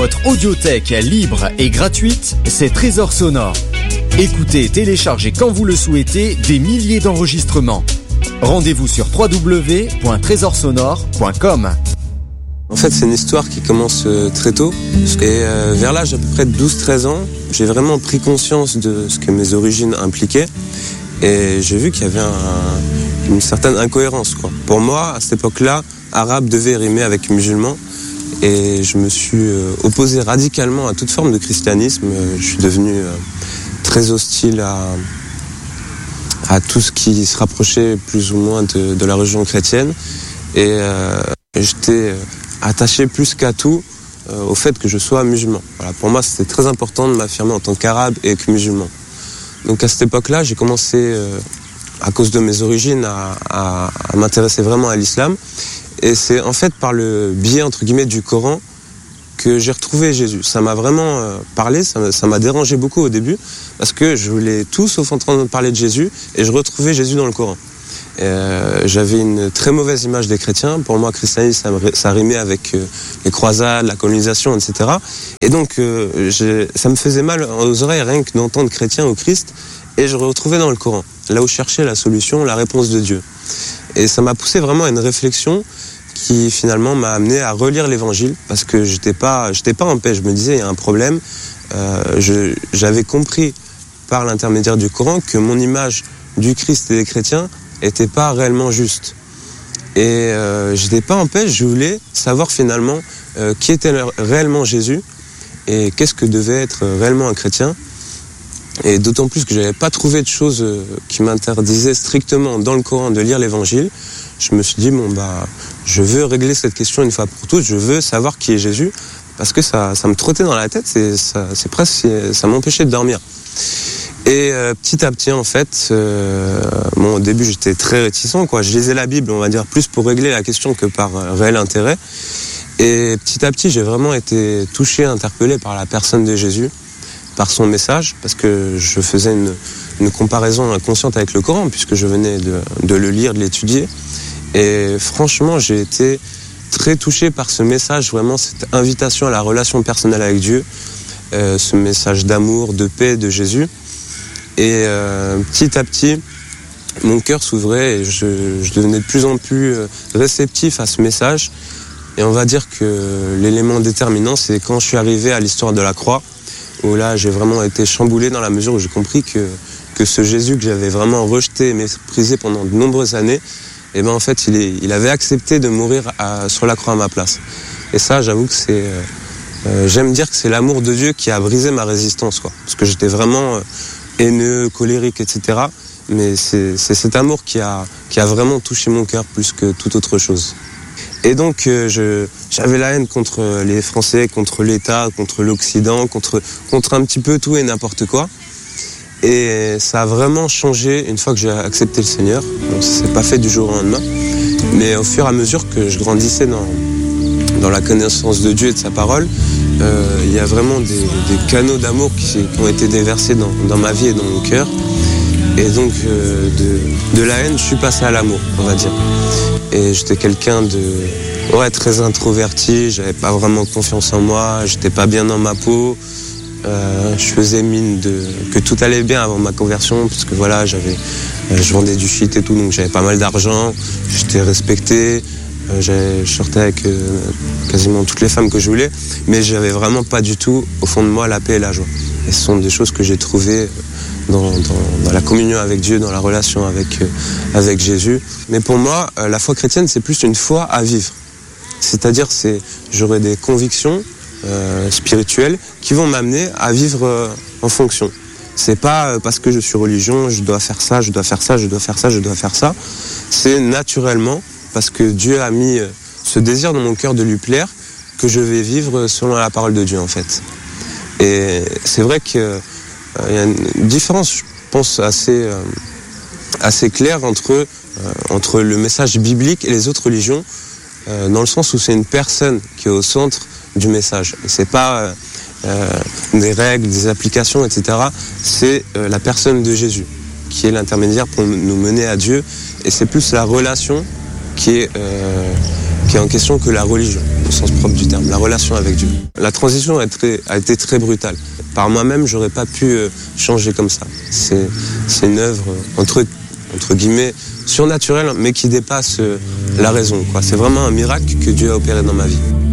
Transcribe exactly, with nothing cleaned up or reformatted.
votre audiothèque libre et gratuite, c'est Trésor Sonore. Écoutez et téléchargez quand vous le souhaitez des milliers d'enregistrements. Rendez-vous sur w w w point trésor sonore point com. En fait, c'est une histoire qui commence très tôt. Et euh, vers l'âge à peu près de douze treize ans, j'ai vraiment pris conscience de ce que mes origines impliquaient. Et j'ai vu qu'il y avait un, une certaine incohérence, quoi. Pour moi, à cette époque-là, arabe devait rimer avec musulman. Et je me suis euh, opposé radicalement à toute forme de christianisme. Je suis devenu euh, très hostile à, à tout ce qui se rapprochait plus ou moins de, de la religion chrétienne. Et euh, j'étais attaché plus qu'à tout euh, au fait que je sois musulman. Voilà, pour moi, c'était très important de m'affirmer en tant qu'arabe et que musulman. Donc à cette époque-là, j'ai commencé, euh, à cause de mes origines, à, à, à m'intéresser vraiment à l'islam. Et c'est en fait par le biais, entre guillemets, du Coran que j'ai retrouvé Jésus. Ça m'a vraiment euh, parlé, ça, ça m'a dérangé beaucoup au début, parce que je voulais tout sauf entendre parler de Jésus, et je retrouvais Jésus dans le Coran. Et, euh, j'avais une très mauvaise image des chrétiens. Pour moi, christianisme, ça, ça rimait avec euh, les croisades, la colonisation, et cetera. Et donc, euh, j'ai, ça me faisait mal aux oreilles rien que d'entendre chrétien au Christ, et je retrouvais dans le Coran, là où je cherchais la solution, la réponse de Dieu. Et ça m'a poussé vraiment à une réflexion qui finalement m'a amené à relire l'évangile, parce que j'étais pas, j'étais pas en paix. Je me disais, il y a un problème. Euh, je, j'avais compris par l'intermédiaire du Coran que mon image du Christ et des chrétiens était pas réellement juste. Et euh, j'étais pas en paix, je voulais savoir finalement euh, qui était réellement Jésus et qu'est-ce que devait être réellement un chrétien. Et d'autant plus que j'avais pas trouvé de choses euh, qui m'interdisaient strictement dans le Coran de lire l'évangile. Je me suis dit, bon bah, je veux régler cette question une fois pour toutes, je veux savoir qui est Jésus, parce que ça, ça me trottait dans la tête, c'est, ça, c'est presque, ça m'empêchait de dormir. Et euh, petit à petit, en fait, euh, bon, au début, j'étais très réticent, quoi. Je lisais la Bible, on va dire, plus pour régler la question que par euh, réel intérêt. Et petit à petit, j'ai vraiment été touché, interpellé par la personne de Jésus, par son message, parce que je faisais une, une comparaison inconsciente avec le Coran, puisque je venais de, de le lire, de l'étudier. Et franchement, j'ai été très touché par ce message, vraiment, cette invitation à la relation personnelle avec Dieu, euh, ce message d'amour, de paix de Jésus. Et euh, petit à petit, mon cœur s'ouvrait et je, je devenais de plus en plus réceptif à ce message. Et on va dire que l'élément déterminant, c'est quand je suis arrivé à l'histoire de la croix, où là, j'ai vraiment été chamboulé dans la mesure où j'ai compris que, que ce Jésus que j'avais vraiment rejeté et méprisé pendant de nombreuses années, eh ben, en fait, il, est, il avait accepté de mourir à, sur la croix à ma place. Et ça, j'avoue que c'est... Euh, j'aime dire que c'est l'amour de Dieu qui a brisé ma résistance, quoi. Parce que j'étais vraiment... Euh, haineux, colérique, et cetera. Mais c'est, c'est cet amour qui a, qui a vraiment touché mon cœur plus que toute autre chose. Et donc, euh, je, j'avais la haine contre les Français, contre l'État, contre l'Occident, contre, contre un petit peu tout et n'importe quoi. Et ça a vraiment changé une fois que j'ai accepté le Seigneur. Donc, ça s'est pas fait du jour au lendemain. Mais au fur et à mesure que je grandissais dans, dans la connaissance de Dieu et de sa parole, Euh, il y a vraiment des, des canaux d'amour qui, qui ont été déversés dans, dans ma vie et dans mon cœur. Et donc, euh, de, de la haine, je suis passé à l'amour, on va dire. Et j'étais quelqu'un de ouais, très introverti, j'avais pas vraiment confiance en moi, j'étais pas bien dans ma peau. Euh, je faisais mine de, que tout allait bien avant ma conversion, parce que voilà, j'avais, euh, je vendais du shit et tout, donc j'avais pas mal d'argent, j'étais respecté. Euh, je sortais avec euh, quasiment toutes les femmes que je voulais, mais j'avais vraiment pas du tout, au fond de moi, la paix et la joie. Et ce sont des choses que j'ai trouvées dans, dans, dans la communion avec Dieu, dans la relation avec, euh, avec Jésus. Mais pour moi, euh, la foi chrétienne, c'est plus une foi à vivre. C'est-à-dire, c'est, j'aurai des convictions euh, spirituelles qui vont m'amener à vivre euh, en fonction. C'est pas parce que je suis religion, je dois faire ça, je dois faire ça, je dois faire ça, je dois faire ça. C'est naturellement, parce que Dieu a mis ce désir dans mon cœur de lui plaire, que je vais vivre selon la parole de Dieu, en fait. Et c'est vrai qu'il euh, y a une différence, je pense, assez, euh, assez claire entre, euh, entre le message biblique et les autres religions, euh, dans le sens où c'est une personne qui est au centre du message. Et c'est pas euh, euh, des règles, des applications, et cetera. C'est euh, la personne de Jésus qui est l'intermédiaire pour nous mener à Dieu. Et c'est plus la relation qui est, euh, qui qui est en question que la religion, au sens propre du terme, la relation avec Dieu. La transition a, très, a été très brutale. Par moi-même, j'aurais pas pu changer comme ça. C'est, c'est une œuvre entre, entre guillemets surnaturelle, mais qui dépasse la raison, quoi. C'est vraiment un miracle que Dieu a opéré dans ma vie.